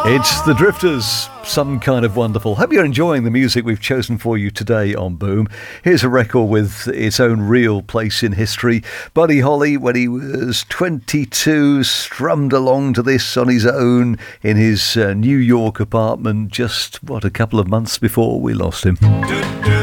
It's the Drifters, Some Kind of Wonderful. Hope you're enjoying the music we've chosen for you today on Boom. Here's a record with its own real place in history. Buddy Holly, when he was 22, strummed along to this on his own in his New York apartment just, a couple of months before we lost him.